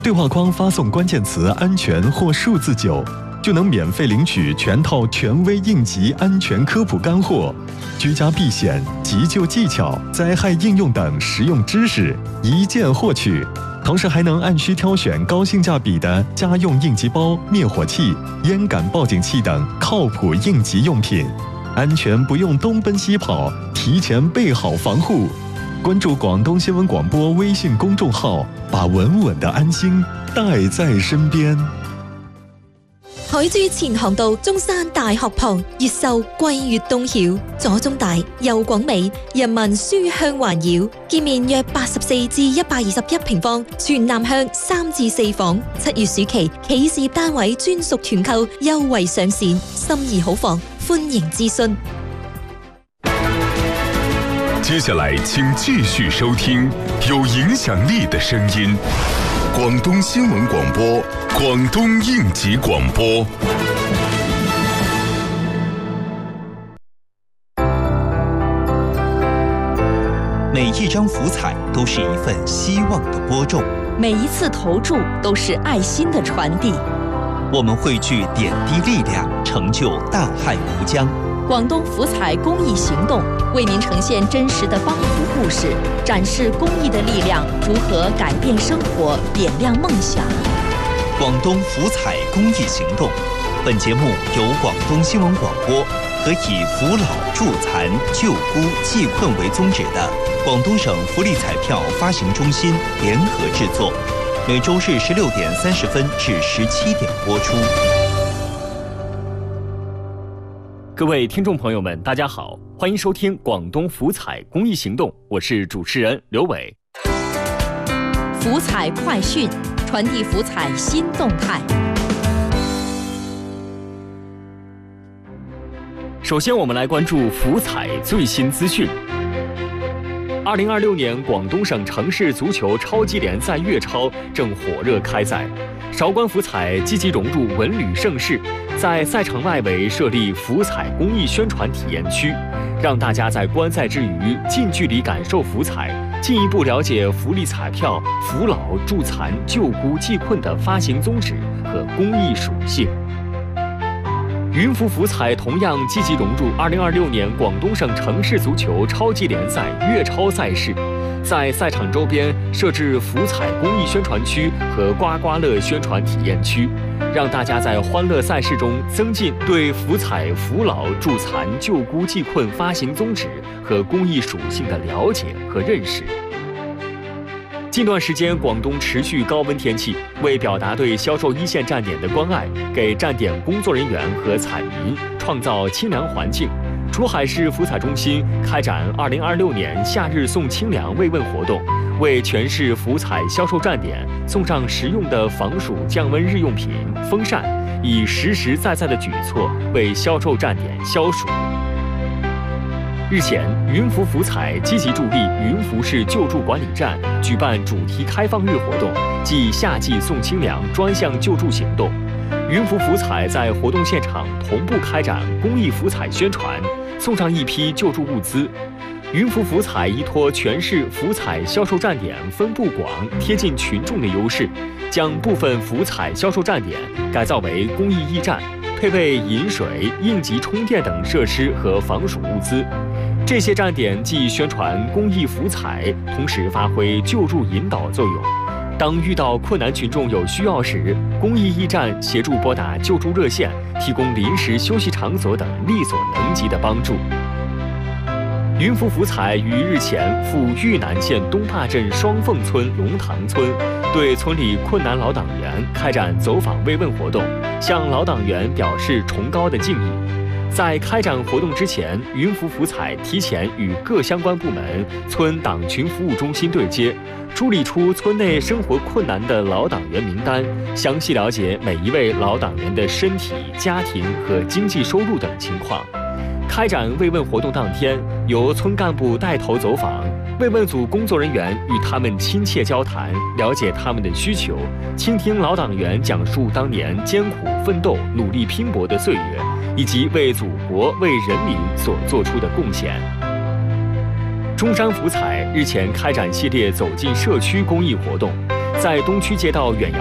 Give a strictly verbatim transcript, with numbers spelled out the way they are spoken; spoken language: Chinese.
对话框发送关键词“安全”或数字九，就能免费领取全套权威应急安全科普干货、居家避险、急救技巧、灾害应用等实用知识，一键获取。同时还能按需挑选高性价比的家用应急包、灭火器、烟感报警器等靠谱应急用品，安全不用东奔西跑，提前备好防护。关注广东新闻广播微信公众號，把穩穩的安心帶在身邊。 海珠前航道中山大學旁，越秀貴越東曉，左中大右廣美，人民書香環繞。建面約八十四至一百二十一平方，全南向三至四房。七月暑期企事業單位專屬團購優惠上線，心儀好房歡迎諮詢。 接下來請繼續收聽有影響力的聲音，廣東新聞廣播，廣東應急廣播。 每一張福彩都是一份希望的播種， 每一次投注都是愛心的傳遞。 我們匯聚點滴力量，成就大害無疆。 廣東福彩公益行動為您呈現真實的幫扶故事，展示公益的力量如何改變生活，點亮夢想。 廣東福彩公益行動，本節目由廣東新聞廣播和以扶老助殘救孤濟困為宗旨的廣東省福利彩票發行中心聯合製作，每週日十六點三十分至十七點播出。 各位聽眾朋友們，大家好，歡迎收聽廣東福彩公益行動，我是主持人劉偉。 福彩快訊，傳遞福彩新動態。 首先，我們來關注福彩最新資訊。二零二六年廣東省城市足球超級聯賽粵超正火熱開賽，韶關福彩積極融入文旅盛世，在賽場外圍設立福彩公益宣傳體驗區，讓大家在觀賽之餘近距離感受福彩，進一步了解福利彩票扶老助殘救孤濟困的發行宗旨和公益屬性。雲浮福彩同樣積極融入二零二六年廣東省城市足球超級聯賽粵超賽事，在賽場周邊設置福彩公益宣傳區和刮刮樂宣傳體驗區，讓大家在歡樂賽事中增進對福彩扶老助殘救孤濟困發行宗旨和公益屬性的了解和認識。近段時間，廣東持續高溫天氣，為表達對銷售一線站點的關愛，給站點工作人員和彩民創造清涼環境，珠海市福彩中心開展二零二六年夏日送清涼慰問活動，為全市福彩銷售站點送上實用的防暑降溫日用品風扇，以實實在在的舉措為銷售站點消暑。日前，雲浮福彩積極助力雲浮市救助管理站舉辦主題開放日活動，即夏季送清涼專項救助行動。雲浮福彩在活動現場同步開展公益福彩宣傳，送上一批救助物資。雲浮福彩依託全市福彩銷售站點分布廣、貼近群眾的優勢，將部分福彩銷售站點改造為公益驛站，配備飲水、應急充電等設施和防暑物資。這些站點既宣傳公益福彩，同時發揮救助引導作用。當遇到困難群眾有需要時，公益驛站協助撥打救助熱線，提供臨時休息場所等力所能及的幫助。雲浮福彩於日前赴豫南縣東壩鎮雙鳳村龍塘村，對村裡困難老黨員開展走訪慰問活動，向老黨員表示崇高的敬意。在開展活動之前，雲浮福彩提前與各相關部門、村黨群服務中心對接，梳理出村內生活困難的老黨員名單，詳細了解每一位老黨員的身體、家庭和經濟收入等情況。開展慰問活動當天，由村幹部帶頭走訪，慰問組工作人員與他們親切交談，了解他們的需求，傾聽老黨員講述當年艱苦奮鬥、努力拼搏的歲月，以及為祖國、為人民所做出的貢獻。中山福彩日前開展系列走進社區公益活動， 在东区街道远洋